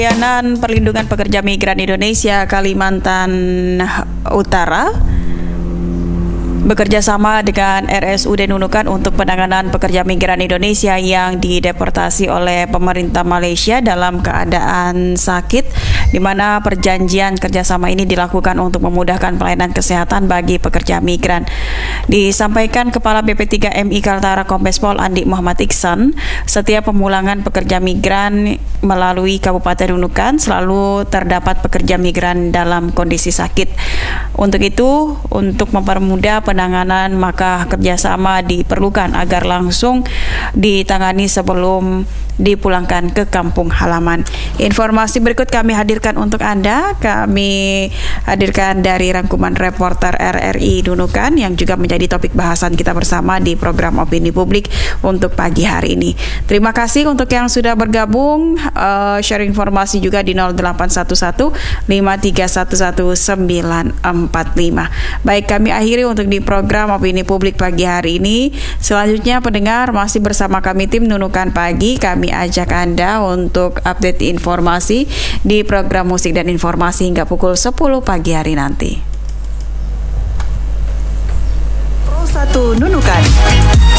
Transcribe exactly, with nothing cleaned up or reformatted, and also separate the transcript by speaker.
Speaker 1: Layanan Perlindungan Pekerja Migran Indonesia Kalimantan Utara bekerja sama dengan R S U D Nunukan untuk penanganan pekerja migran Indonesia yang dideportasi oleh pemerintah Malaysia dalam keadaan sakit, di mana perjanjian kerjasama ini dilakukan untuk memudahkan pelayanan kesehatan bagi pekerja migran. Disampaikan Kepala B P tiga M I Kaltara Kombes Pol Andi Muhammad Iksan, setiap pemulangan pekerja migran melalui Kabupaten Nunukan selalu terdapat pekerja migran dalam kondisi sakit. Untuk itu, untuk mempermudah penanganan, maka kerjasama diperlukan agar langsung ditangani sebelum dipulangkan ke kampung halaman. Informasi berikut kami hadirkan untuk Anda. Kami hadirkan dari rangkuman reporter R R I Nunukan yang juga menjadi topik bahasan kita bersama di program Opini Publik untuk pagi hari ini. Terima kasih untuk yang sudah bergabung, uh, share informasi juga di nol delapan satu satu lima tiga satu satu sembilan empat lima. Baik, kami akhiri untuk di program Opini Publik pagi hari ini. Selanjutnya pendengar masih bersama kami tim Nunukan Pagi. Kami ajak Anda untuk update informasi di program Musik dan Informasi hingga pukul sepuluh pagi hari nanti. Pro satu Nunukan.